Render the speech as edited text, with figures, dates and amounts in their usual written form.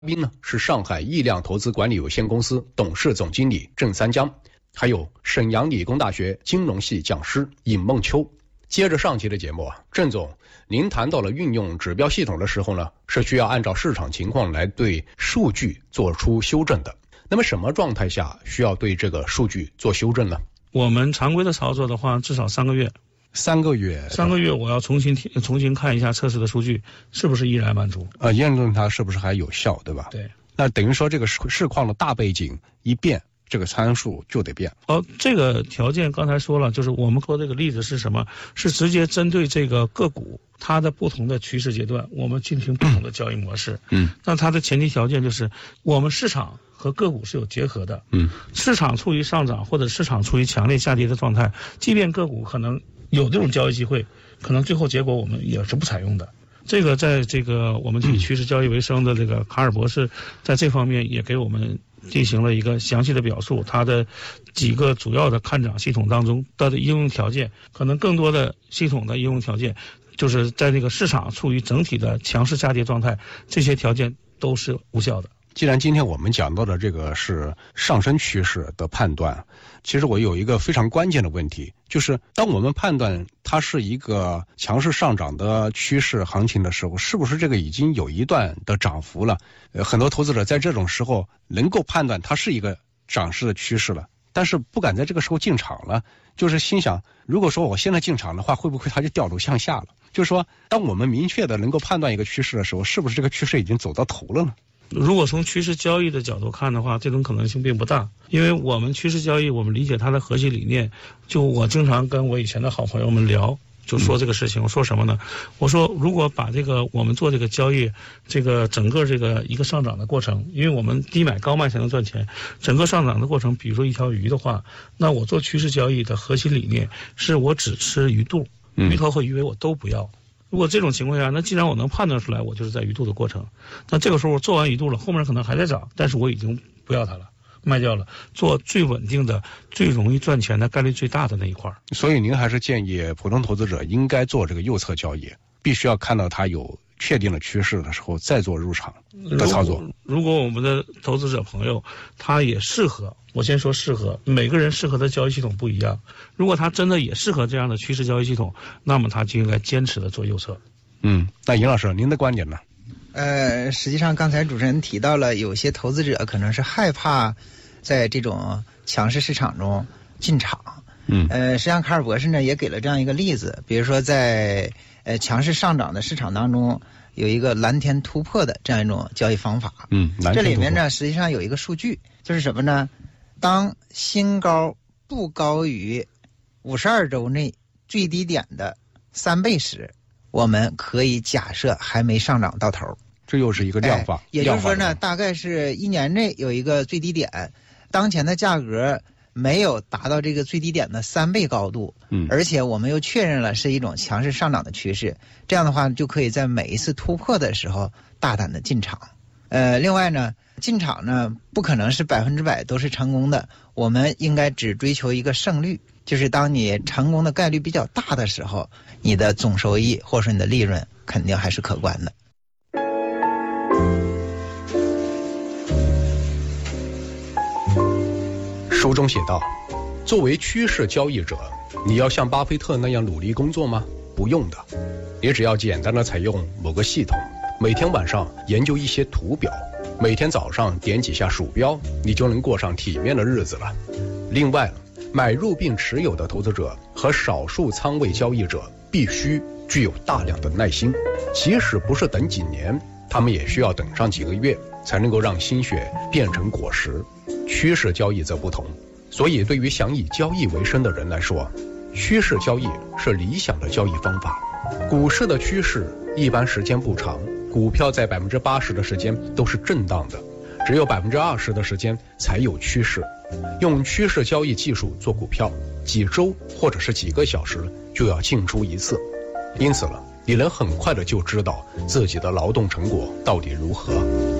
宾呢是上海亿亮投资管理有限公司董事总经理郑三江，还有沈阳理工大学金融系讲师尹梦秋。接着上期的节目郑总，您谈到了运用指标系统的时候呢，是需要按照市场情况来对数据做出修正的。那么什么状态下需要对这个数据做修正呢？ 我们常规的操作的话，至少3个月。 3个月 ，3个月我要重新看一下测试的数据是不是依然满足， 验证它是不是还有效，对吧？ 对。 那等于说这个市况的大背景一变，这个参数就得变。 这个条件刚才说了，就是我们说这个例子是什么？是直接针对这个个股它的不同的趋势阶段，我们进行不同的交易模式。那它的前提条件就是我们市场和个股是有结合的。市场处于上涨或者市场处于强烈下跌的状态，即便个股可能有这种交易机会，可能最后结果我们也是不采用的。这个在这个我们以趋势交易为生的这个卡尔博士在这方面也给我们进行了一个详细的表述，它的几个主要的看涨系统当中它的应用条件，可能更多的系统的应用条件就是在这个市场处于整体的强势下跌状态，这些条件都是无效的。 既然今天我们讲到的这个是上升趋势的判断，其实我有一个非常关键的问题，就是当我们判断它是一个强势上涨的趋势行情的时候，是不是这个已经有一段的涨幅了？很多投资者在这种时候能够判断它是一个涨势的趋势了，但是不敢在这个时候进场了，就是心想，如果说我现在进场的话，会不会它就掉头向下了？就是说，当我们明确的能够判断一个趋势的时候，是不是这个趋势已经走到头了呢？ 如果从趋势交易的角度看的话，这种可能性并不大，因为我们趋势交易，我们理解它的核心理念。就我经常跟我以前的好朋友们聊，就说这个事情，我说什么呢？我说如果把这个我们做这个交易，这个整个这个一个上涨的过程，因为我们低买高卖才能赚钱，整个上涨的过程，比如说一条鱼的话，那我做趋势交易的核心理念是我只吃鱼肚，鱼头和鱼尾我都不要。如果这种情况下，那既然我能判断出来我就是在鱼肚的过程，那这个时候我做完鱼肚了，后面可能还在涨，但是我已经不要它了，卖掉了，做最稳定的最容易赚钱的概率最大的那一块。 所以您还是建议普通投资者应该做这个右侧交易，必须要看到它有确定的趋势的时候再做入场的操作。 如果我们的投资者朋友他也适合，我先说适合，每个人适合的交易系统不一样，如果他真的也适合这样的趋势交易系统，那么他就应该坚持的做右侧。 那尹老师您的观点呢？ 实际上刚才主持人提到了，有些投资者可能是害怕在这种强势市场中进场。实际上卡尔博士呢也给了这样一个例子，比如说在强势上涨的市场当中，有一个蓝天突破的这样一种交易方法。这里面呢实际上有一个数据，就是什么呢？当新高不高于52周内最低点的3倍时，我们可以假设还没上涨到头。 这又是一个量化。 也就是说呢，大概是1年内有一个最低点，当前的价格没有达到这个最低点的3倍高度，而且我们又确认了是一种强势上涨的趋势，这样的话就可以在每一次突破的时候大胆的进场。另外呢，进场呢不可能是100%都是成功的，我们应该只追求一个胜率，就是当你成功的概率比较大的时候，你的总收益或者说你的利润肯定还是可观的。 书中写道，作为趋势交易者，你要像巴菲特那样努力工作吗？不用的，你只要简单的采用某个系统，每天晚上研究一些图表，每天早上点几下鼠标，你就能过上体面的日子了。另外，买入并持有的投资者和少数仓位交易者必须具有大量的耐心，即使不是等几年，他们也需要等上几个月，才能够让心血变成果实。趋势交易则不同，所以对于想以交易为生的人来说，趋势交易是理想的交易方法。股市的趋势一般时间不长，股票在80%的时间都是震荡的，只有20%的时间才有趋势。用趋势交易技术做股票，几周或者是几个小时就要进出一次，因此了，你能很快的就知道自己的劳动成果到底如何。